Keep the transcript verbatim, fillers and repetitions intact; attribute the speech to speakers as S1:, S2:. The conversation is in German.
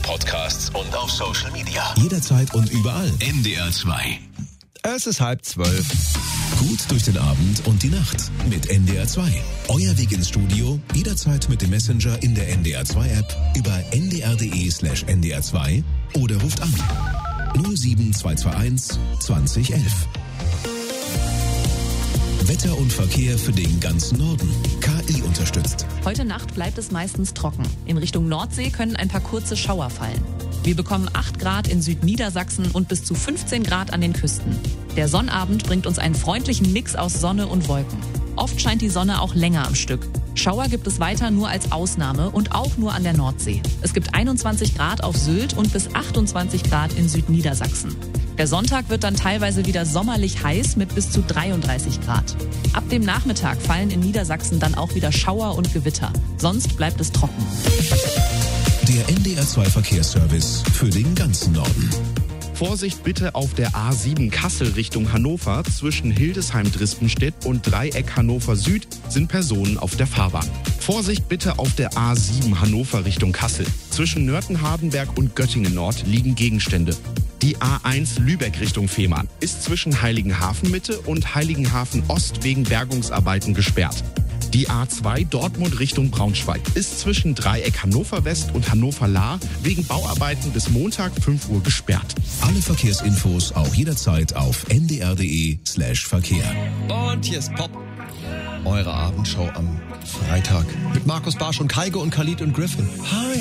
S1: Podcasts und auf Social Media.
S2: Jederzeit und überall.
S1: N D R zwei.
S3: Es ist halb zwölf.
S2: Gut durch den Abend und die Nacht mit N D R zwei. Euer Weg ins Studio, jederzeit mit dem Messenger in der N D R zwei App über n d r punkt d e slash n d r zwei oder ruft an null sieben zwei zwei eins zwanzig elf. Wetter und Verkehr für den ganzen Norden. K I unterstützt.
S4: Heute Nacht bleibt es meistens trocken. In Richtung Nordsee können ein paar kurze Schauer fallen. Wir bekommen acht Grad in Südniedersachsen und bis zu fünfzehn Grad an den Küsten. Der Sonnabend bringt uns einen freundlichen Mix aus Sonne und Wolken. Oft scheint die Sonne auch länger am Stück. Schauer gibt es weiter nur als Ausnahme und auch nur an der Nordsee. Es gibt einundzwanzig Grad auf Sylt und bis achtundzwanzig Grad in Südniedersachsen. Der Sonntag wird dann teilweise wieder sommerlich heiß mit bis zu dreiunddreißig Grad. Ab dem Nachmittag fallen in Niedersachsen dann auch wieder Schauer und Gewitter. Sonst bleibt es trocken.
S2: Der N D R zwei Verkehrsservice für den ganzen Norden.
S5: Vorsicht bitte auf der A sieben Kassel Richtung Hannover. Zwischen Hildesheim-Drispenstedt und Dreieck Hannover Süd sind Personen auf der Fahrbahn. Vorsicht bitte auf der A sieben Hannover Richtung Kassel. Zwischen Nörten-Hardenberg und Göttingen Nord liegen Gegenstände. Die A eins Lübeck Richtung Fehmarn ist zwischen Heiligenhafen Mitte und Heiligenhafen Ost wegen Bergungsarbeiten gesperrt. Die A zwei Dortmund Richtung Braunschweig ist zwischen Dreieck Hannover West und Hannover Lahr wegen Bauarbeiten bis Montag fünf Uhr gesperrt.
S2: Alle Verkehrsinfos auch jederzeit auf n d r punkt d e slash Verkehr.
S3: Und hier ist Pop. Eure Abendschau am Freitag. Mit Markus Barsch und Kaigo und Khalid und Griffin. Hi.